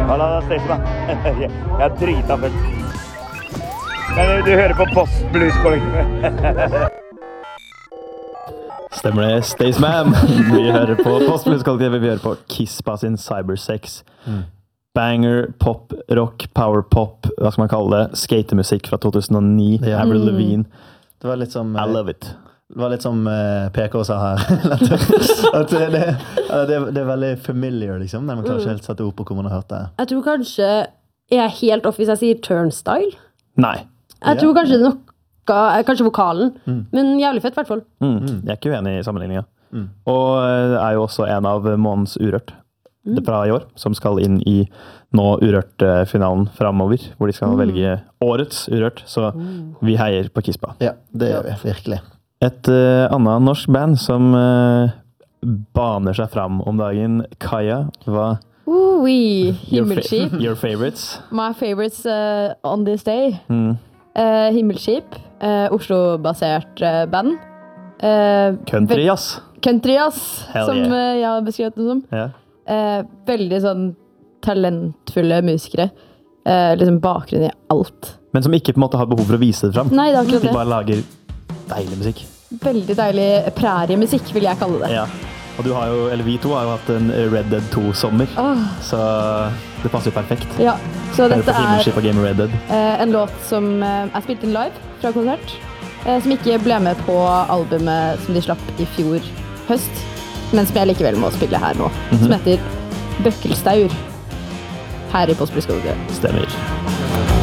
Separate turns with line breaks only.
Halla, Staysman. Jeg drita først. Men du hører på Postblues-kollektivet.
Stemmer det, Staysman. Vi hører på Postblues-kollektivet, vi hører på Kispa sin Cybersex. Banger, pop, rock, powerpop, hva skal man kalle det? Skatemusikk fra 2009, Avril Lavigne.
Det var litt som...
I love it.
Det var litt som PK sa her. At det er veldig familiar, liksom, men man klarer ikke helt sette opp på hvor man har hørt det.
Jeg tror kanskje jeg er helt off hvis jeg sier turnstyle.
Nei.
Jeg tror kanskje det nok kanskje vokalen, men jævlig fett i hvert fall.
Jeg er ikke uenig i sammenligningen. Og er jo også en av månedens Urørt fra i år, som skal inn i nå Urørt-finalen fremover, hvor de skal velge årets Urørt, så vi heier på Kispa.
Ja, det gjør vi, virkelig.
Et annet norsk band som baner seg fram om dagen, Kaja, hva?
Himmelskip.
Your favorites?
My favorites on this day. Himmelskip, Oslo-basert band.
Country jazz.
Country jazz,
Hell
som
yeah.
jeg har beskrevet det som.
Ja.
Veldig sånn talentfulle musikere. Liksom bakgrunn i alt.
Men som ikke på en måte har behov for å vise det fram.
Nei, det er akkurat det.
De bare lager deilig musikk.
Veldig deilig præriemusikk, vil jeg kalle det.
Ja. Og du har jo, eller vi to har jo hatt en Red Dead 2-sommer, så det passer jo perfekt.
Ja, så dette
Himmelskip og Game Red Dead.
En låt som er spilt inn live fra konsert, som ikke ble med på albumet som de slapp i fjor høst, men som jeg likevel må spille her nå, som heter Bøkkelstaur, her i Postblues-kollektivet.
Stemmer.